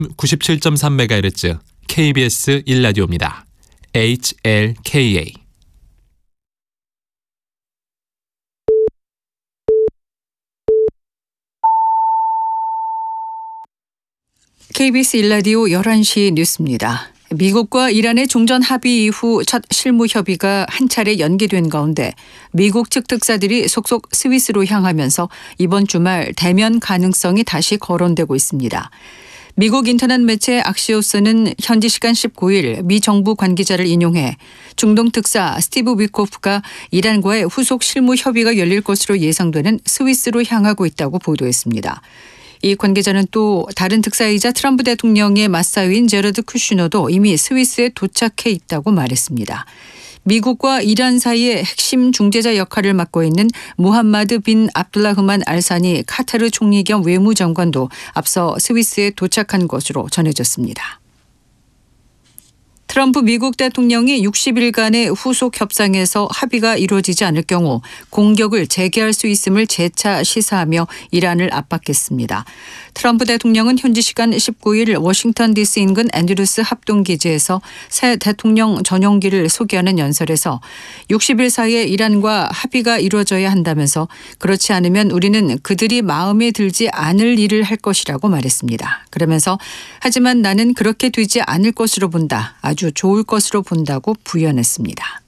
97.3MHz KBS 1라디오입니다. HLKA. KBS 1라디오 11시 뉴스입니다. 미국과 이란의 종전 합의 이후 첫 실무 협의가 한 차례 연기된 가운데 미국 측 특사들이 속속 스위스로 향하면서 이번 주말 대면 가능성이 다시 거론되고 있습니다. 미국 인터넷 매체 악시오스는 현지 시간 19일 미 정부 관계자를 인용해 중동 특사 스티브 위코프가 이란과의 후속 실무 협의가 열릴 것으로 예상되는 스위스로 향하고 있다고 보도했습니다. 이 관계자는 또 다른 특사이자 트럼프 대통령의 맞사위인 제러드 쿠슈너도 이미 스위스에 도착해 있다고 말했습니다. 미국과 이란 사이의 핵심 중재자 역할을 맡고 있는 무함마드 빈 압둘라흐만 알사니 카타르 총리 겸 외무장관도 앞서 스위스에 도착한 것으로 전해졌습니다. 트럼프 미국 대통령이 60일간의 후속 협상에서 합의가 이루어지지 않을 경우 공격을 재개할 수 있음을 재차 시사하며 이란을 압박했습니다. 트럼프 대통령은 현지 시간 19일 워싱턴 DC 인근 앤드루스 합동기지에서 새 대통령 전용기를 소개하는 연설에서 60일 사이에 이란과 합의가 이루어져야 한다면서 그렇지 않으면 우리는 그들이 마음에 들지 않을 일을 할 것이라고 말했습니다. 그러면서 하지만 나는 그렇게 되지 않을 것으로 본다. 아주 좋을 것으로 본다고 부연했습니다.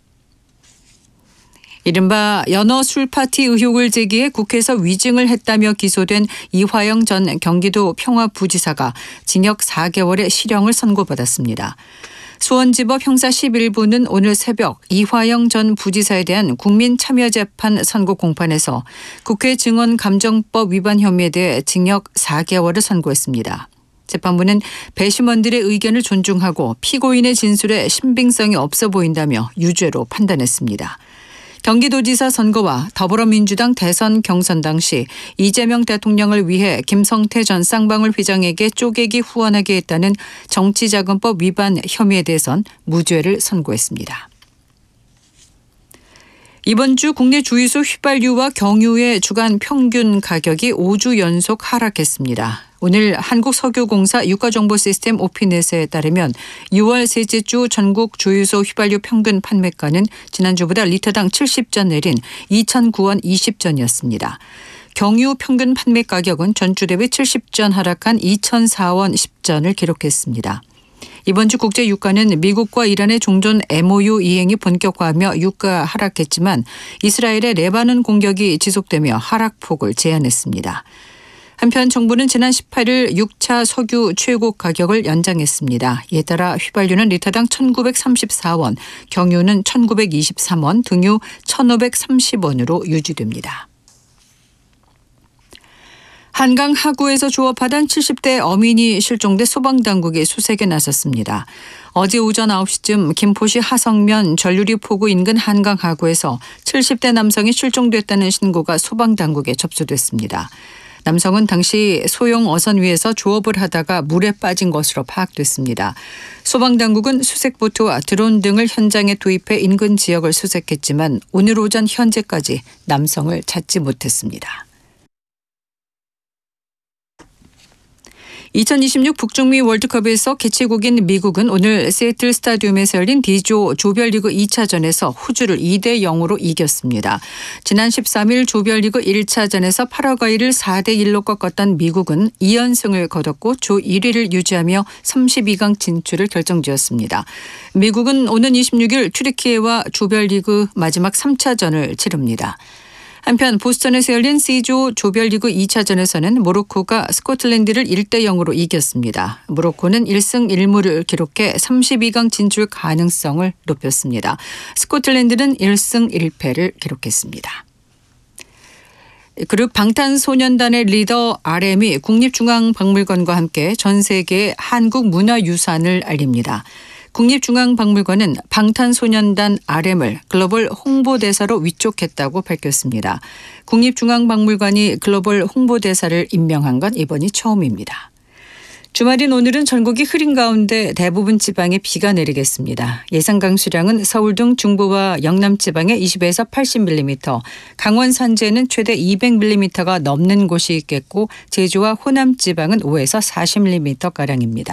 이른바 연어 술파티 의혹을 제기해 국회에서 위증을 했다며 기소된 이화영 전 경기도 평화부지사가 징역 4개월의 실형을 선고받았습니다. 수원지법 형사 11부는 오늘 새벽 이화영 전 부지사에 대한 국민참여재판 선고 공판에서 국회 증언감정법 위반 혐의에 대해 징역 4개월을 선고했습니다. 재판부는 배심원들의 의견을 존중하고 피고인의 진술에 신빙성이 없어 보인다며 유죄로 판단했습니다. 경기도지사 선거와 더불어민주당 대선 경선 당시 이재명 대통령을 위해 김성태 전 쌍방울 회장에게 쪼개기 후원하게 했다는 정치자금법 위반 혐의에 대해선 무죄를 선고했습니다. 이번 주 국내 주유소 휘발유와 경유의 주간 평균 가격이 5주 연속 하락했습니다. 오늘 한국석유공사 유가정보시스템 오피넷에 따르면 6월 셋째 주 전국 주유소 휘발유 평균 판매가는 지난주보다 리터당 70전 내린 2,009원 20전이었습니다. 경유 평균 판매 가격은 전주 대비 70전 하락한 2,004원 10전을 기록했습니다. 이번 주 국제 유가는 미국과 이란의 종전 MOU 이행이 본격화하며 유가 하락했지만 이스라엘의 레바논 공격이 지속되며 하락폭을 제한했습니다. 한편 정부는 지난 18일 6차 석유 최고 가격을 연장했습니다. 이에 따라 휘발유는 리터당 1,934원, 경유는 1,923원, 등유 1,530원으로 유지됩니다. 한강 하구에서 조업하던 70대 어민이 실종돼 소방당국이 수색에 나섰습니다. 어제 오전 9시쯤 김포시 하성면 전류리 포구 인근 한강 하구에서 70대 남성이 실종됐다는 신고가 소방당국에 접수됐습니다. 남성은 당시 소형 어선 위에서 조업을 하다가 물에 빠진 것으로 파악됐습니다. 소방당국은 수색보트와 드론 등을 현장에 도입해 인근 지역을 수색했지만 오늘 오전 현재까지 남성을 찾지 못했습니다. 2026 북중미 월드컵에서 개최국인 미국은 오늘 시애틀 스타디움에서 열린 D조 조별리그 2차전에서 호주를 2대0으로 이겼습니다. 지난 13일 조별리그 1차전에서 파라과이를 4대1로 꺾었던 미국은 2연승을 거뒀고 조 1위를 유지하며 32강 진출을 결정지었습니다. 미국은 오는 26일 튀르키예와 조별리그 마지막 3차전을 치릅니다. 한편 보스턴에서 열린 C조 조별리그 2차전에서는 모로코가 스코틀랜드를 1대0으로 이겼습니다. 모로코는 1승 1무를 기록해 32강 진출 가능성을 높였습니다. 스코틀랜드는 1승 1패를 기록했습니다. 그룹 방탄소년단의 리더 RM이 국립중앙박물관과 함께 전 세계의 한국 문화유산을 알립니다. 국립중앙박물관은 방탄소년단 RM을 글로벌 홍보대사로 위촉했다고 밝혔습니다. 국립중앙박물관이 글로벌 홍보대사를 임명한 건 이번이 처음입니다. 주말인 오늘은 전국이 흐린 가운데 대부분 지방에 비가 내리겠습니다. 예상 강수량은 서울 등 중부와 영남 지방에 20에서 80mm, 강원 산지에는 최대 200mm가 넘는 곳이 있겠고 제주와 호남 지방은 5에서 40mm가량입니다.